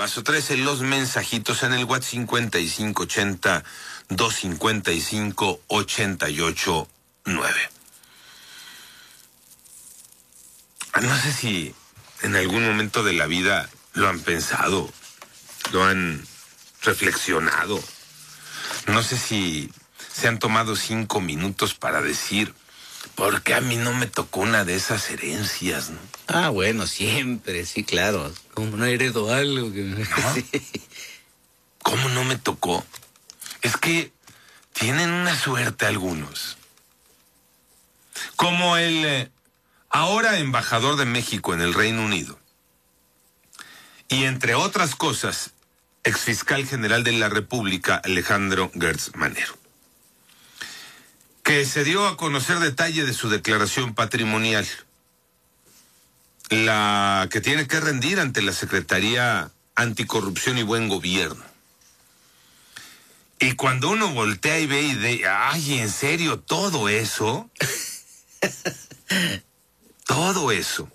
Paso 13, los mensajitos en el WhatsApp 5580-255-889. No sé si en algún momento de la vida lo han pensado, lo han reflexionado. No sé si se han tomado 5 minutos para decir, ¿por qué a mí no me tocó una de esas herencias, no? Ah, bueno, siempre, sí, claro. Como no heredo algo que... ¿No? Sí. ¿Cómo no me tocó? Es que tienen una suerte algunos. Como el ahora embajador de México en el Reino Unido. Y entre otras cosas, exfiscal general de la República, Alejandro Gertz Manero, que se dio a conocer detalle de su declaración patrimonial, la que tiene que rendir ante la Secretaría Anticorrupción y Buen Gobierno. Y cuando uno voltea y ve y de, ay, ¿en serio todo eso? Todo eso.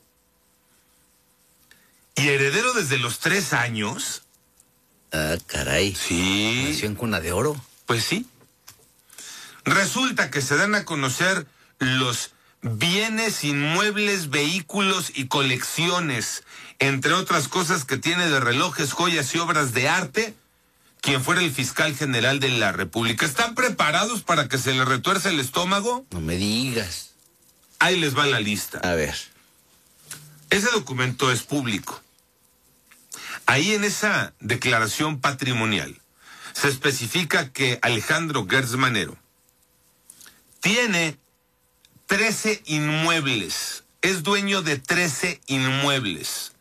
Y heredero desde los 3 años. Ah, caray. Sí. Nació en cuna de oro. Pues sí. Resulta que se dan a conocer los bienes inmuebles, vehículos y colecciones, entre otras cosas que tiene de relojes, joyas y obras de arte, quien fuera el fiscal general de la República. ¿Están preparados para que se les retuerce el estómago? No me digas. Ahí les va la lista. A ver. Ese documento es público. Ahí en esa declaración patrimonial se especifica que Alejandro Gertz Manero tiene 13 inmuebles, es dueño de 13 inmuebles.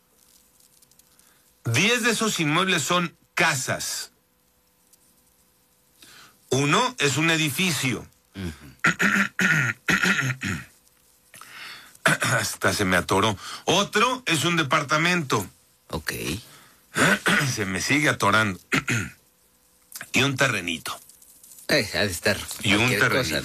10 de esos inmuebles son casas. Uno es un edificio. Hasta se me atoró. Otro es un departamento. Ok. Se me sigue atorando. Y un terrenito. Ha de estar. Y un cualquier terrenito. cosa.